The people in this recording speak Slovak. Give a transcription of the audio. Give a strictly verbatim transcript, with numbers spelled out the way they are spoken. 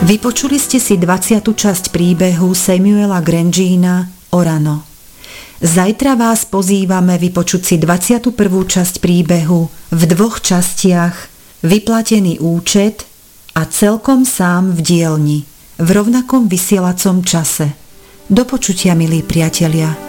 Vypočuli ste si dvadsiatu časť príbehu Samuela Grangina Orano. Zajtra vás pozývame vypočuť si dvadsiatu prvú časť príbehu v dvoch častiach Vyplatený účet a Celkom sám v dielni v rovnakom vysielacom čase. Do počutia, milí priatelia.